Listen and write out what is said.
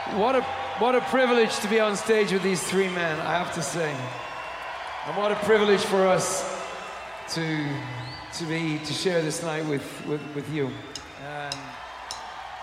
What a privilege to be on stage with these three men, I have to say. And what a privilege for us to share this night with you. And